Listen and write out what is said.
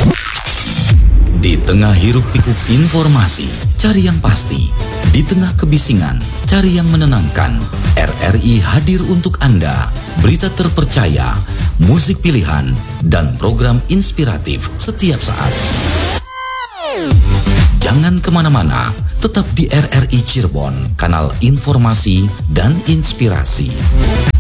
Di tengah hiruk-pikuk informasi, cari yang pasti. Di tengah kebisingan, cari yang menenangkan. RRI hadir untuk Anda. Berita terpercaya, musik pilihan, dan program inspiratif setiap saat. Jangan kemana-mana, tetap di RRI Cirebon, kanal informasi dan inspirasi.